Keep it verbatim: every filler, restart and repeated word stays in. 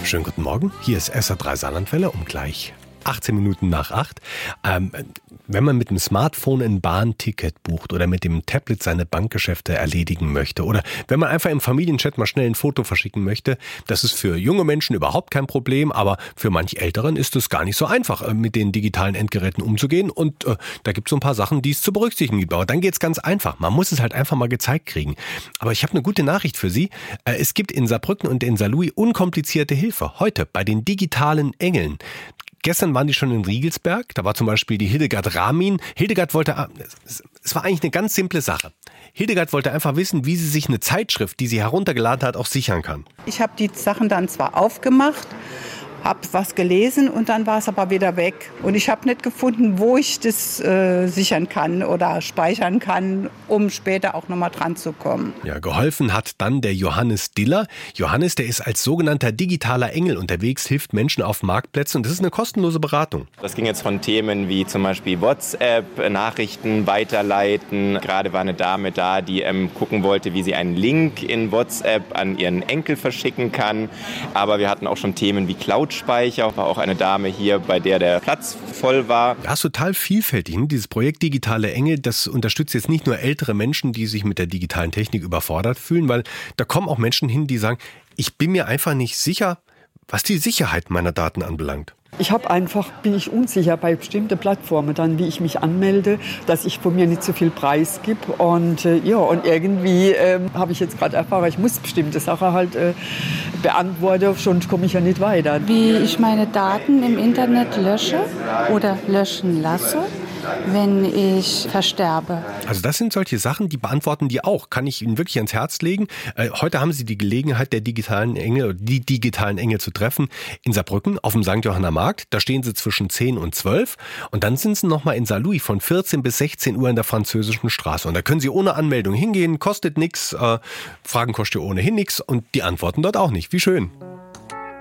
Schönen guten Morgen, hier ist S R drei Saarlandwelle um gleich achtzehn Minuten nach acht. Ähm, wenn man mit dem Smartphone ein Bahnticket bucht oder mit dem Tablet seine Bankgeschäfte erledigen möchte oder wenn man einfach im Familienchat mal schnell ein Foto verschicken möchte, das ist für junge Menschen überhaupt kein Problem, aber für manch Älteren ist es gar nicht so einfach, mit den digitalen Endgeräten umzugehen und äh, da gibt es so ein paar Sachen, die es zu berücksichtigen gibt. Aber dann geht es ganz einfach. Man muss es halt einfach mal gezeigt kriegen. Aber ich habe eine gute Nachricht für Sie. Äh, es gibt in Saarbrücken und in Saarlouis unkomplizierte Hilfe. Heute bei den digitalen Engeln. Gestern waren die schon in Riegelsberg, da war zum Beispiel die Hildegard Ramin. Hildegard wollte, es war eigentlich eine ganz simple Sache. Hildegard wollte einfach wissen, wie sie sich eine Zeitschrift, die sie heruntergeladen hat, auch sichern kann. Ich habe die Sachen dann zwar aufgemacht, habe was gelesen und dann war es aber wieder weg. Und ich habe nicht gefunden, wo ich das äh, sichern kann oder speichern kann, um später auch nochmal dran zu kommen. Ja, geholfen hat dann der Johannes Diller. Johannes, der ist als sogenannter digitaler Engel unterwegs, hilft Menschen auf Marktplätzen und das ist eine kostenlose Beratung. Das ging jetzt von Themen wie zum Beispiel WhatsApp, Nachrichten weiterleiten. Gerade war eine Dame da, die ähm, gucken wollte, wie sie einen Link in WhatsApp an ihren Enkel verschicken kann. Aber wir hatten auch schon Themen wie Cloud Speicher, war auch eine Dame hier, bei der der Platz voll war. Ja, ist total vielfältig. Dieses Projekt Digitale Engel, das unterstützt jetzt nicht nur ältere Menschen, die sich mit der digitalen Technik überfordert fühlen, weil da kommen auch Menschen hin, die sagen, ich bin mir einfach nicht sicher, was die Sicherheit meiner Daten anbelangt. Ich habe einfach, bin ich unsicher bei bestimmten Plattformen dann, wie ich mich anmelde, dass ich von mir nicht so viel Preis gebe. Und äh, ja, und irgendwie ähm, habe ich jetzt gerade erfahren, ich muss bestimmte Sachen halt äh, beantworten, sonst komme ich ja nicht weiter. Wie ich meine Daten im Internet lösche oder löschen lasse, wenn ich versterbe. Also das sind solche Sachen, die beantworten die auch. Kann ich Ihnen wirklich ans Herz legen. Äh, heute haben Sie die Gelegenheit, der digitalen Engel, die digitalen Engel zu treffen in Saarbrücken auf dem Sankt Johanner Markt. Da stehen sie zwischen zehn und zwölf. Und dann sind sie nochmal in Saarlouis von vierzehn bis sechzehn Uhr in der Französischen Straße. Und da können Sie ohne Anmeldung hingehen, kostet nichts, äh, Fragen kostet ohnehin nichts und die antworten dort auch nicht. Wie schön.